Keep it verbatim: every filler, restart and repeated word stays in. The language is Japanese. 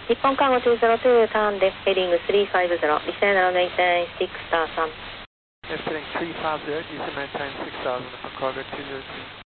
日本カーゴにゼロにターンです。ヘディングさんびゃくごじゅう、descend runway ten six star さん。 Yes, heading three five zero, descend maintain six thousand, Nippon Cargo two zero two.